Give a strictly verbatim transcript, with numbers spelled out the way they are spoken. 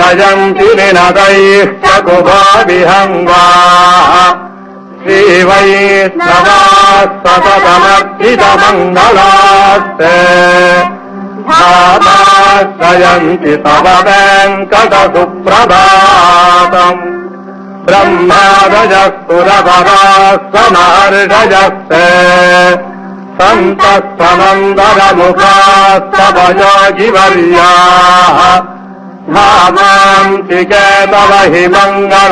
जयन्ति निनदैः सकुभा विहङ्गाः श्रीवैष्णवाः सततमर्चितमङ्गलास्ते भावाश्रयन्ति तव वेङ्कटसुप्रभातम् ब्रह्मादयः सुरवराः समहर्षयस्ते सन्तः समन्दरमुखाः तव योगिवर्याः धामान्ति तव हि मङ्गल